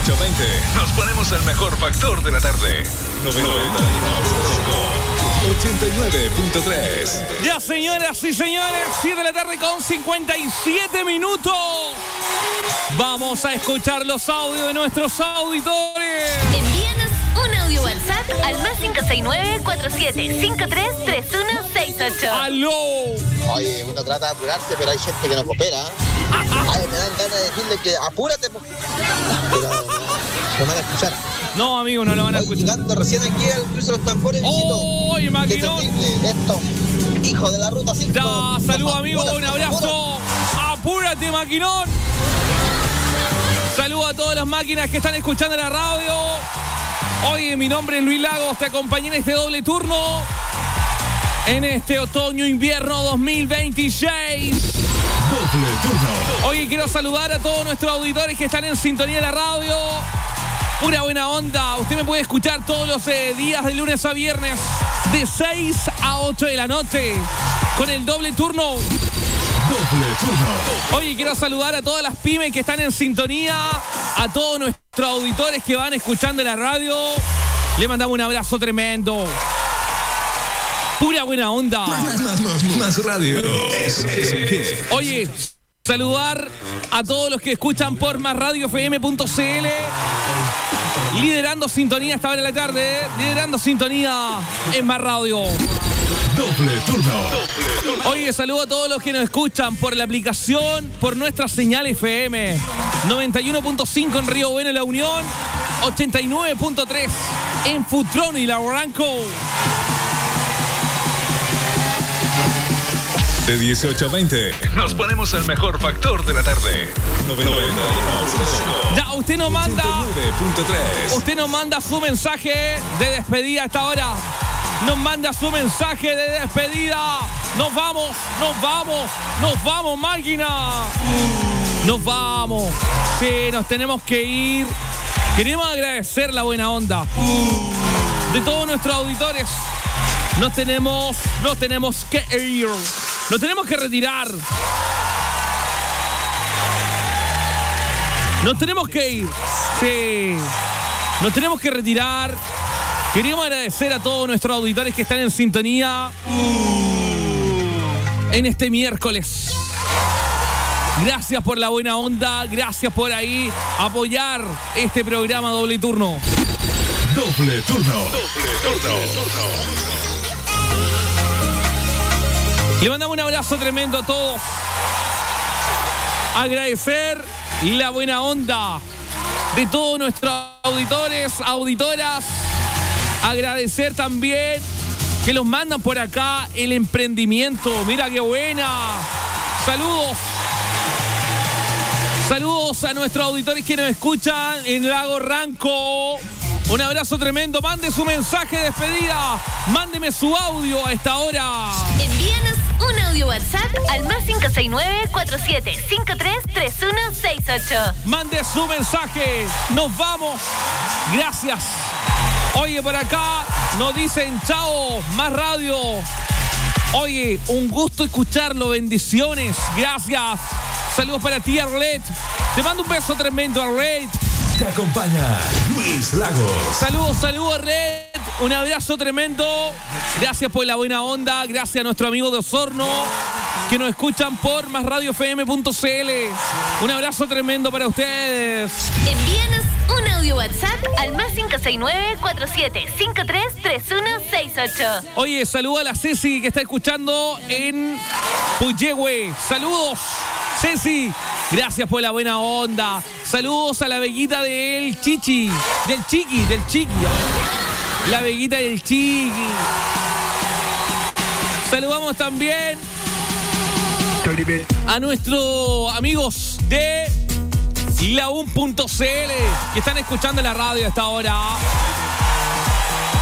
18:20 nos ponemos el mejor factor de la tarde. 89.3. Ya, señoras y señores, 7 de la tarde con 57 minutos. Vamos a escuchar los audios de nuestros auditores. Envíanos un audio WhatsApp al más 569-4753-3168. ¡Aló! Oye, uno trata de apurarse, pero hay gente que no coopera. Ay, me dan ganas de decirle que apúrate, pero no van a escuchar. No, amigo, no lo van a escuchar. Llegando recién aquí al cruce de los tambores, ¡Oye, Maquinón! Esto, hijo de la ruta 5. Ya, saludos, amigo, un abrazo. ¡Apúrate, Maquinón! Saludos a todas las máquinas que están escuchando la radio. Oye, mi nombre es Luis Lagos, te acompañé en este doble turno. En este otoño-invierno 2026. Doble turno. Oye, quiero saludar a todos nuestros auditores que están en sintonía de la radio. Pura buena onda. Usted me puede escuchar todos los días de lunes a viernes de 6 a 8 de la noche con el doble turno. Doble turno. Oye, quiero saludar a todas las pymes que están en sintonía, a todos nuestros auditores que van escuchando la radio. Le mandamos un abrazo tremendo. Pura buena onda. Más radio. Oye, saludar a todos los que escuchan por másradiofm.cl. Liderando sintonía esta hora de la tarde. Liderando sintonía en Más Radio. Doble turno. Oye, saludo a todos los que nos escuchan por la aplicación, por nuestra señal FM. 91.5 en Río Bueno y La Unión. 89.3 en Futrón y La Barranco. De 18 a 20 nos ponemos el mejor factor de la tarde. 91.5. Ya, usted nos manda. 89.3. Usted nos manda su mensaje de despedida a esta hora. Nos manda su mensaje de despedida. Nos vamos, máquina. Nos vamos. Sí, nos tenemos que ir. Queremos agradecer la buena onda de todos nuestros auditores. Nos tenemos que ir. Nos tenemos que retirar. Nos tenemos que ir. Sí. Nos tenemos que retirar. Queríamos agradecer a todos nuestros auditores que están en sintonía en este miércoles. Gracias por la buena onda. Gracias por ahí apoyar este programa Doble Turno. Doble turno. Le mandamos un abrazo tremendo a todos. Agradecer la buena onda de todos nuestros auditores, auditoras. Agradecer también que los mandan por acá el emprendimiento. Mira qué buena. Saludos. Saludos a nuestros auditores que nos escuchan en Lago Ranco. Un abrazo tremendo. Mande su mensaje de despedida. Mándeme su audio a esta hora. Envíanos un audio WhatsApp al más 569-4753-3168. Mande su mensaje. Nos vamos. Gracias. Oye, por acá nos dicen chao, Más Radio. Oye, un gusto escucharlo. Bendiciones. Gracias. Saludos para ti, Arlet. Te mando un beso tremendo, Arlet. Te acompaña Luis Lagos. Saludos, Arlet. Un abrazo tremendo. Gracias por la buena onda. Gracias a nuestro amigo de Osorno que nos escuchan por másradiofm.cl. Un abrazo tremendo para ustedes. Envíanos un audio WhatsApp al más 569-4753-3168. Oye, saluda a la Ceci que está escuchando en Puyehue. Saludos, Ceci. Gracias por la buena onda. Saludos a la veguita del Chichi. Del Chiqui. La veguita del Chiqui. Saludamos también a nuestros amigos de La.un.cl que están escuchando la radio a esta hora.